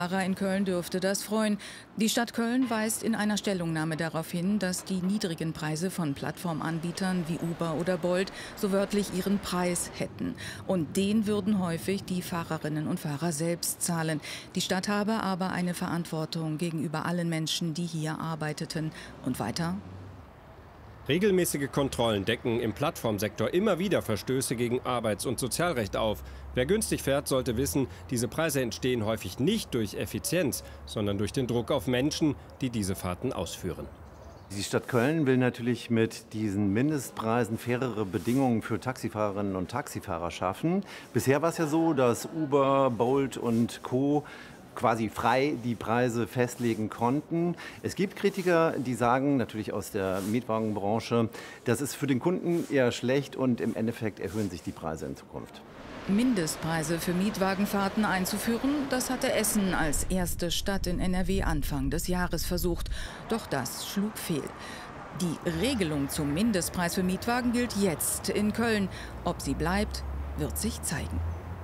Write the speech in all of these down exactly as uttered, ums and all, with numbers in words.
In Köln dürfte das freuen. Die Stadt Köln weist in einer Stellungnahme darauf hin, dass die niedrigen Preise von Plattformanbietern wie Uber oder Bolt so wörtlich ihren Preis hätten. Und den würden häufig die Fahrerinnen und Fahrer selbst zahlen. Die Stadt habe aber eine Verantwortung gegenüber allen Menschen, die hier arbeiteten. Und weiter: Regelmäßige Kontrollen decken im Plattformsektor immer wieder Verstöße gegen Arbeits- und Sozialrecht auf. Wer günstig fährt, sollte wissen, diese Preise entstehen häufig nicht durch Effizienz, sondern durch den Druck auf Menschen, die diese Fahrten ausführen. Die Stadt Köln will natürlich mit diesen Mindestpreisen fairere Bedingungen für Taxifahrerinnen und Taxifahrer schaffen. Bisher war es ja so, dass Uber, Bolt und Co. quasi frei die Preise festlegen konnten. Es gibt Kritiker, die sagen, natürlich aus der Mietwagenbranche, das ist für den Kunden eher schlecht und im Endeffekt erhöhen sich die Preise in Zukunft. Mindestpreise für Mietwagenfahrten einzuführen, das hatte Essen als erste Stadt in N R W Anfang des Jahres versucht. Doch das schlug fehl. Die Regelung zum Mindestpreis für Mietwagen gilt jetzt in Köln. Ob sie bleibt, wird sich zeigen.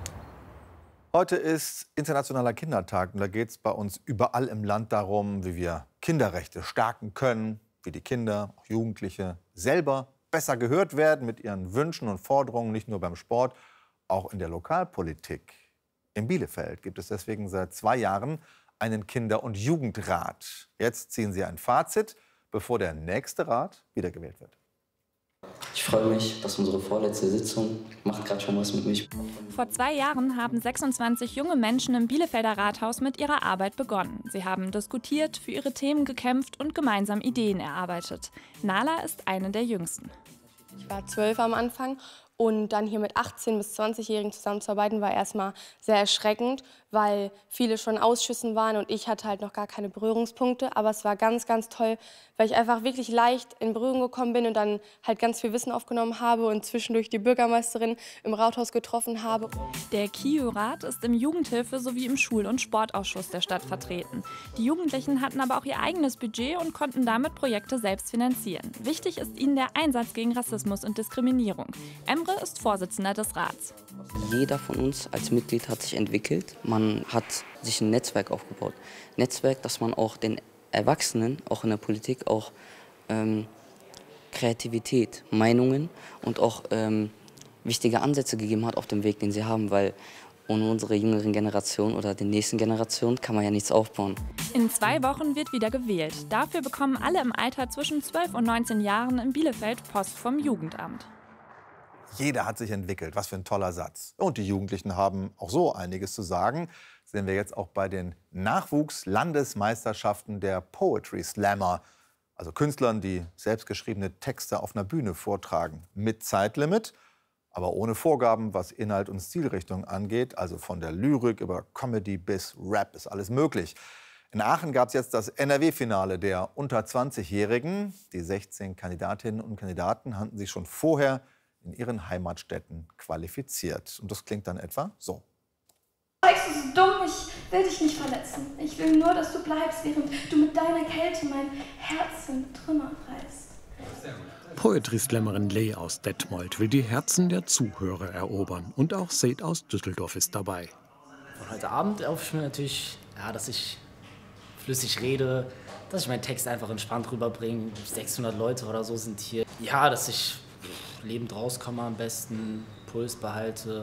Heute ist Internationaler Kindertag und da geht es bei uns überall im Land darum, wie wir Kinderrechte stärken können, wie die Kinder, auch Jugendliche, selber besser gehört werden mit ihren Wünschen und Forderungen, nicht nur beim Sport, auch in der Lokalpolitik. In Bielefeld gibt es deswegen seit zwei Jahren einen Kinder- und Jugendrat. Jetzt ziehen sie ein Fazit, bevor der nächste Rat wiedergewählt wird. Ich freue mich, dass unsere vorletzte Sitzung macht gerade schon was mit mich. Vor zwei Jahren haben sechsundzwanzig junge Menschen im Bielefelder Rathaus mit ihrer Arbeit begonnen. Sie haben diskutiert, für ihre Themen gekämpft und gemeinsam Ideen erarbeitet. Nala ist eine der jüngsten. Ich war zwölf am Anfang und dann hier mit achtzehn- bis zwanzigjährigen zusammenzuarbeiten, war erstmal sehr erschreckend, weil viele schon in Ausschüssen waren und ich hatte halt noch gar keine Berührungspunkte. Aber es war ganz, ganz toll, weil ich einfach wirklich leicht in Berührung gekommen bin und dann halt ganz viel Wissen aufgenommen habe und zwischendurch die Bürgermeisterin im Rathaus getroffen habe. Der K I U-Rat ist im Jugendhilfe- sowie im Schul- und Sportausschuss der Stadt vertreten. Die Jugendlichen hatten aber auch ihr eigenes Budget und konnten damit Projekte selbst finanzieren. Wichtig ist ihnen der Einsatz gegen Rassismus und Diskriminierung. Emre ist Vorsitzender des Rats. Jeder von uns als Mitglied hat sich entwickelt. Man hat sich ein Netzwerk aufgebaut. Netzwerk, dass man auch den Erwachsenen, auch in der Politik, auch ähm, Kreativität, Meinungen und auch ähm, wichtige Ansätze gegeben hat auf dem Weg, den sie haben, weil ohne unsere jüngeren Generation oder den nächsten Generationen kann man ja nichts aufbauen. In zwei Wochen wird wieder gewählt. Dafür bekommen alle im Alter zwischen zwölf und neunzehn Jahren in Bielefeld Post vom Jugendamt. Jeder hat sich entwickelt. Was für ein toller Satz. Und die Jugendlichen haben auch so einiges zu sagen. Das sehen wir jetzt auch bei den Nachwuchs-Landesmeisterschaften der Poetry Slammer. Also Künstlern, die selbstgeschriebene Texte auf einer Bühne vortragen. Mit Zeitlimit, aber ohne Vorgaben, was Inhalt und Stilrichtung angeht. Also von der Lyrik über Comedy bis Rap ist alles möglich. In Aachen gab es jetzt das N R W-Finale der unter zwanzigjährigen. Die sechzehn Kandidatinnen und Kandidaten hatten sich schon vorher in ihren Heimatstädten qualifiziert. Und das klingt dann etwa so. Alex, du bist dumm, ich will dich nicht verletzen. Ich will nur, dass du bleibst, während du mit deiner Kälte mein Herz in Trümmer reißt. Poetry-Slammerin Lee aus Detmold will die Herzen der Zuhörer erobern. Und auch Seth aus Düsseldorf ist dabei. Von heute Abend erhoffe ich mir natürlich, ja, dass ich flüssig rede, dass ich meinen Text einfach entspannt rüberbringe. sechshundert Leute oder so sind hier. Ja, dass ich lebend rauskomme am besten, Puls behalte.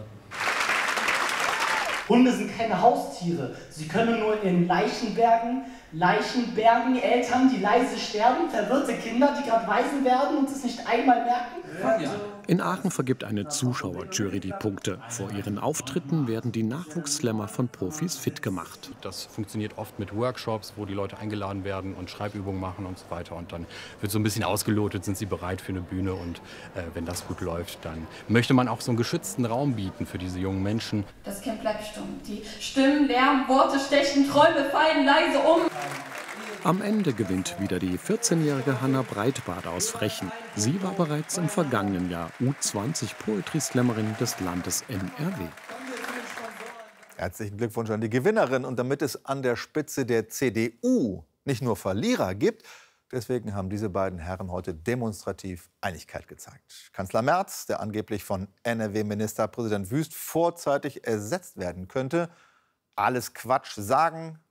Hunde sind keine Haustiere. Sie können nur in Leichen bergen. Leichen bergen Eltern, die leise sterben, verwirrte Kinder, die gerade Waisen werden und es nicht einmal merken. In Aachen vergibt eine Zuschauerjury die Punkte. Vor ihren Auftritten werden die Nachwuchsslammer von Profis fit gemacht. Das funktioniert oft mit Workshops, wo die Leute eingeladen werden und Schreibübungen machen und so weiter. Und dann wird so ein bisschen ausgelotet, sind sie bereit für eine Bühne. Und äh, wenn das gut läuft, dann möchte man auch so einen geschützten Raum bieten für diese jungen Menschen. Das Kind bleibt stumm. Die Stimmen, Lärm, Worte stechen, Träume fallen leise um. Am Ende gewinnt wieder die vierzehnjährige Hanna Breitbart aus Frechen. Sie war bereits im vergangenen Jahr U zwanzig Poetry-Slammerin des Landes N R W. Herzlichen Glückwunsch an die Gewinnerin. Und damit es an der Spitze der C D U nicht nur Verlierer gibt, deswegen haben diese beiden Herren heute demonstrativ Einigkeit gezeigt. Kanzler Merz, der angeblich von N R W-Ministerpräsident Wüst vorzeitig ersetzt werden könnte, alles Quatsch sagen,